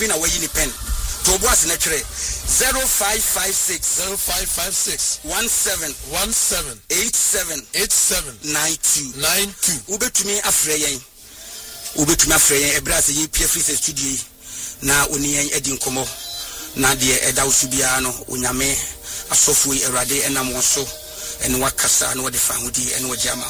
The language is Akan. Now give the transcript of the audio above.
na wayi ni pen to boas na twere 0556 17 92 ubetumi afre yen ebra se yi pie free studio na oni yen edi nkomo na de eda usubia no onyame asofo yi erade enam won so ene wakasa na wode fa hodi ene wajama